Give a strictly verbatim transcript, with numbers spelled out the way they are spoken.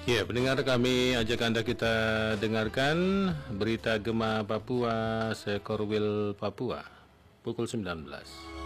Ya, pendengar, kami ajak Anda kita dengarkan berita Gema Papua Sekorwil Papua pukul sembilan belas.